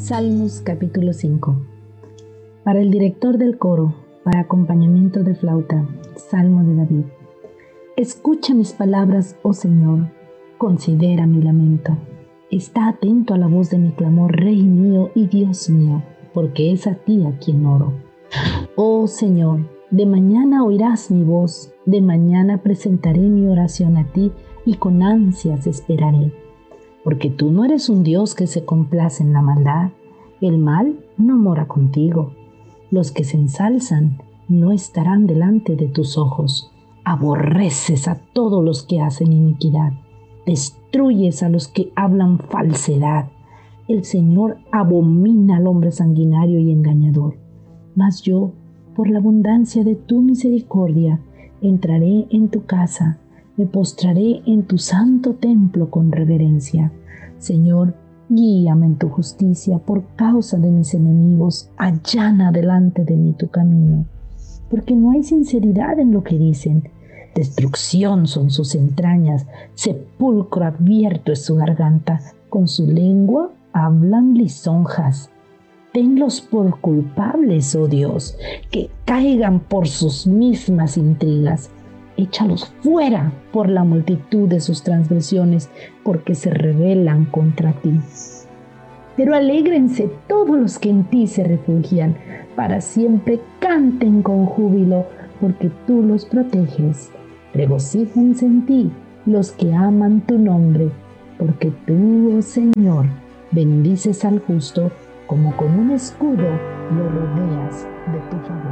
Salmos capítulo 5. Para el director del coro, para acompañamiento de flauta, Salmo de David. Escucha mis palabras, oh Señor, considera mi lamento. Está atento a la voz de mi clamor, Rey mío y Dios mío, porque es a ti a quien oro. Oh Señor, de mañana oirás mi voz, de mañana presentaré mi oración a ti y con ansias esperaré. Porque tú no eres un Dios que se complace en la maldad, el mal no mora contigo. Los que se ensalzan no estarán delante de tus ojos. Aborreces a todos los que hacen iniquidad, destruyes a los que hablan falsedad. El Señor abomina al hombre sanguinario y engañador. Mas yo, por la abundancia de tu misericordia, entraré en tu casa, me postraré en tu santo templo con reverencia. Señor, guíame en tu justicia por causa de mis enemigos, allana delante de mí tu camino. Porque no hay sinceridad en lo que dicen. Destrucción son sus entrañas, sepulcro abierto es su garganta. Con su lengua hablan lisonjas. Tenlos por culpables, oh Dios, que caigan por sus mismas intrigas. Échalos fuera por la multitud de sus transgresiones, porque se rebelan contra ti. Pero alégrense todos los que en ti se refugian, para siempre canten con júbilo, porque tú los proteges. Regocíjense en ti los que aman tu nombre, porque tú, oh Señor, bendices al justo, como con un escudo lo rodeas de tu favor.